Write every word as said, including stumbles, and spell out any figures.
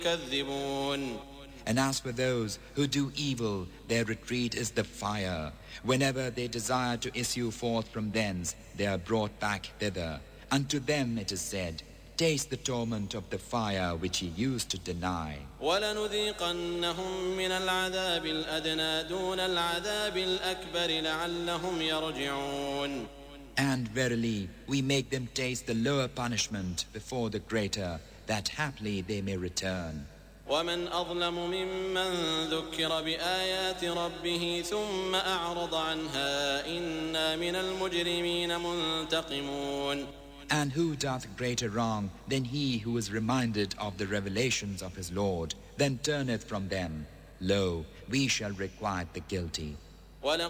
يكذبون. And as for those who do evil, their retreat is the fire. Whenever they desire to issue forth from thence, they are brought back thither. Unto them it is said, taste the torment of the fire which ye used to deny. وَلَنُذِيقَنَّهُم مِّنَ الْعَذَابِ الْأَدْنَىٰ دُونَ الْعَذَابِ الْأَكْبَرِ لَعَلَّهُمْ يَرْجِعُونَ. And verily, we make them taste the lower punishment before the greater, that haply they may return. ومن أظلم ممن ذكر بآيات ربه ثم أعرض عنها إنا من المجرمين منتقمون. And who doth greater wrong than he who is reminded of the revelations of his Lord, then turneth from them? Lo, we shall requite the guilty. ولقد